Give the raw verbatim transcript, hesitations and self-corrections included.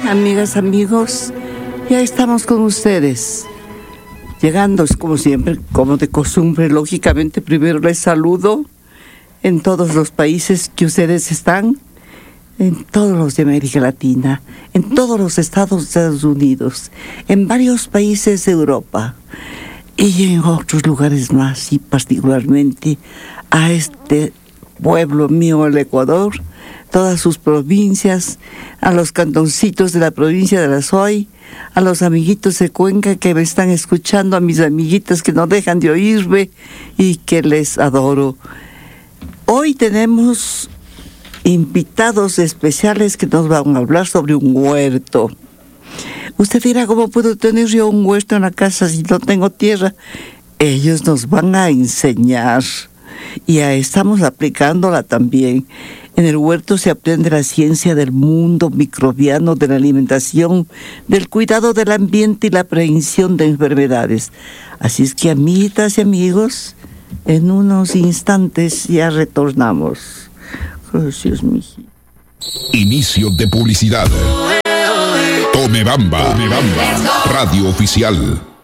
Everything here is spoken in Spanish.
amigas, amigos, ya estamos con ustedes. Llegando, como siempre, como de costumbre, lógicamente, primero les saludo en todos los países que ustedes están, en todos los de América Latina, en todos los estados de Estados Unidos, en varios países de Europa y en otros lugares más, y particularmente a este pueblo mío, el Ecuador, todas sus provincias, a los cantoncitos de la provincia de La Soy, a los amiguitos de Cuenca que me están escuchando, a mis amiguitas que no dejan de oírme y que les adoro. Hoy tenemos invitados especiales que nos van a hablar sobre un huerto. Usted dirá, ¿cómo puedo tener yo un huerto en la casa si no tengo tierra? Ellos nos van a enseñar y ya estamos aplicándola también. En el huerto se aprende la ciencia del mundo microbiano, de la alimentación, del cuidado del ambiente y la prevención de enfermedades. Así es que, amiguitas y amigos, en unos instantes ya retornamos. Gracias, miji. Inicio de publicidad. Tome Bamba, Tome Bamba, radio oficial.